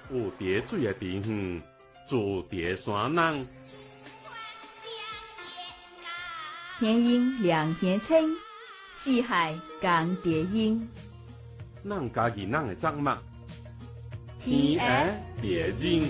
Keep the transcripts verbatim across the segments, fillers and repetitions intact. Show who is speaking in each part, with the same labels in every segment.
Speaker 1: 有蝶水的地方，住蝶山人。
Speaker 2: 天鹰两天青，四海共蝶音。
Speaker 1: 咱家己咱的作物，天下蝶音。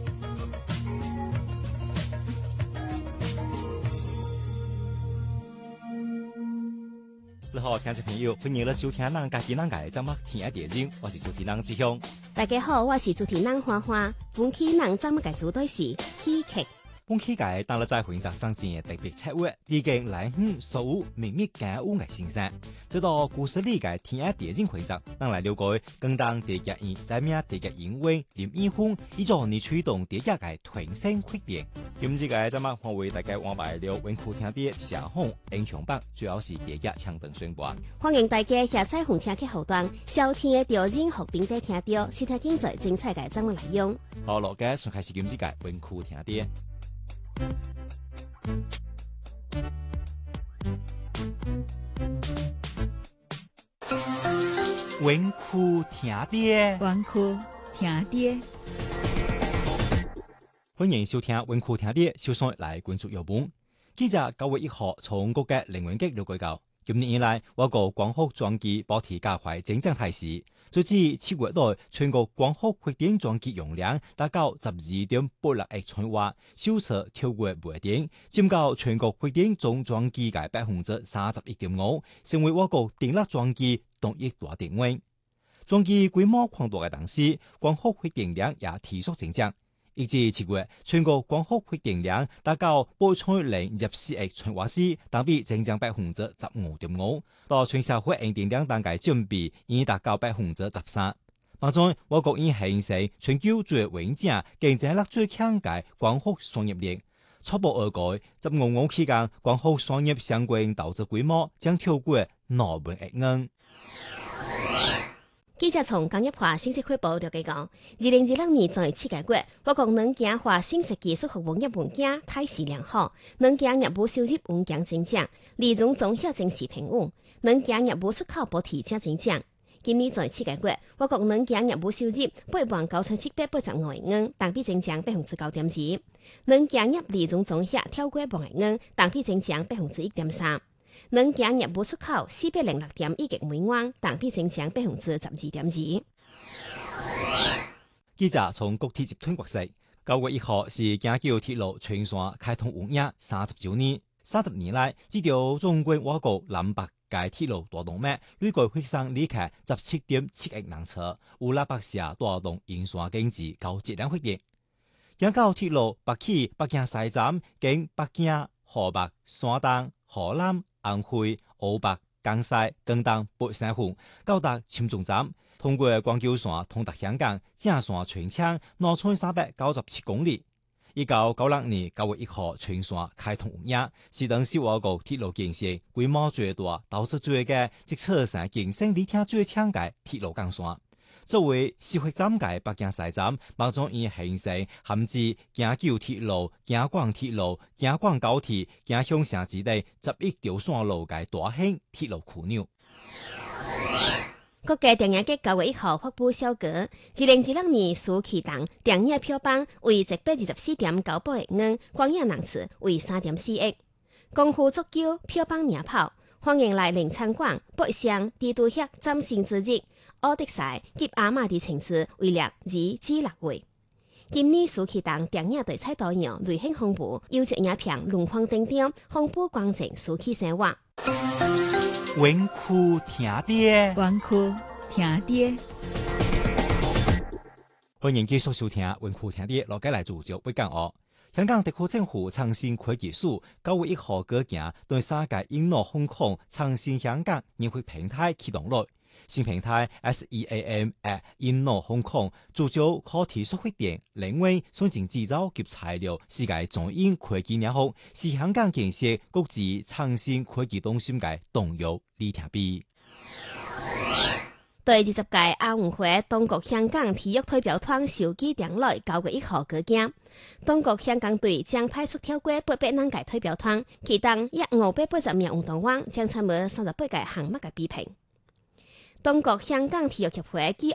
Speaker 3: 你好，听众朋友，歡迎嚟收聽咱家己咱嘅節目《天下蝶音》，我是主持人志雄。
Speaker 4: 大家好，我是主持人花花。本期咱節目嘅主題是戲劇。
Speaker 3: 本期嘅當日在歡迎上線嘅特別策劃，已經來向所有秘密感悟嘅先生，直到故事裏嘅天下蝶音會集，咱來了解更當蝶劇院在名蝶劇演員林一峰，以助你驅動蝶劇嘅團身活變。今日嘅節目，我為大家安排了文庫聽啲社紅英雄榜，主要是蝶劇唱段宣播。
Speaker 4: 歡迎大家下載紅聽劇後段，收聽嘅蝶音學並得聽到，是聽精彩精彩嘅節目內容。
Speaker 3: 好，落嘅上開始今日嘅文庫聽啲。文庫聽啲，
Speaker 2: 文庫聽啲。
Speaker 3: 歡迎收聽文庫聽啲，首先來關注要聞。記者九月一號從各界靈魂局了解到，今年以來，我國光學裝機保持加快增長態勢。截至七月內，全國光學發電裝機容量達到十二點八六億千瓦，銷售超過八點，佔到全國發電總裝機嘅百分之三十一點五，成為我國電力裝機動力大定位。裝機規模擴大嘅同時，光學發電量也持續增長。一至七月，全國光學發電量達到八千零二十四億千瓦時，同比增長百分之十五點五。到全社會用電量當嘅佔比已達到百分之十三。當中，我國已形成全球最穩健、競爭力最強嘅光學產業鏈。初步而改，十五年期間，光學產業相關投資規模將超過兩萬億元。
Speaker 4: 記者從工業化信息匯報了解講，二零二六年在七個月，我國能源化信息技術服務業物件態勢良好，能源業務收入穩健增長，利潤總額正是平穩，能源業務出口保持正增長。今年在七個月，我國能源業務收入八萬九千七百八十五億元，同比增長百分之九點二，能源業利潤總額超過萬億元，同比增長百分之一點三。能源業務出口四百零六點一億美元，同比增長百分之十二點二。
Speaker 3: 記者從國鐵集團獲悉，九月一號是京九鐵路全線開通營業三十週年。三十年來，這條縱貫我國南北嘅鐵路大動脈，累計會上離開十七點七億人次，有六百社帶動營線經濟高質量發展。京九鐵路北起北京西站，經北京、河北、山東、河南、安徽、湖北、江西、廣東北三縣，到達深中站，通過廣九線通達香港，正線全長兩千三百九十七公里。一九九六年九月一號全線開通營業，是當時我國鐵路建設規模最大、投資最嘅，即車上競爭力最強嘅鐵路幹線。作為消費站嘅北京西站，馬上已形成銜接京九鐵路、京廣鐵路、京廣高鐵、京香城之地十一條線路嘅大型鐵路樞紐。
Speaker 4: 國家電影局九月一號發布小稿，二零二六年暑期檔電影票房為一百二十四點九八億元，觀影人次為三點四億。功夫足球票房領跑，歡迎來臨參觀北上帝都劇嶄新之日。奧德賽及阿瑪的情節為六二至六月。今年暑期檔電影對彩導演雷慶豐富，優質影片龍鳳登頂，豐富光正暑期生活。
Speaker 3: 文庫聽啲，
Speaker 2: 文庫聽啲。
Speaker 3: 歡迎繼續收聽文庫聽啲，落街來主角會講哦。香港特區政府創新科技署九月一號舉行對三屆英諾香港創新香港年會平台啟動率。新平台 S E A M at 英諾香港，聚焦可持續發展、領域、先進製造及材料、世界中英科技領域，是香港建設國際創新科技中心嘅重要里程碑。
Speaker 4: 第二十屆亞運會，中國香港體育代表團首機登陸九月一號舉行。中國香港隊將派出超過八百人嘅代表團，其中約五百八十名運動員將參與三十八個項目嘅比拼。中國香港體育協會暨